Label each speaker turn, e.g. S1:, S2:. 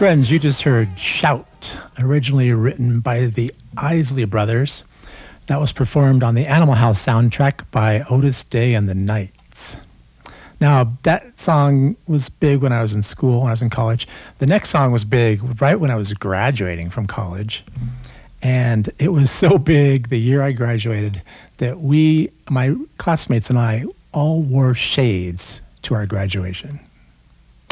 S1: Friends, you just heard Shout, originally written by the Isley Brothers. That was performed on the Animal House soundtrack by Otis Day and the Knights. Now, that song was big when I was in school, when I was in college. The next song was big right when I was graduating from college. And it was so big the year I graduated that my classmates and I, all wore shades to our graduation.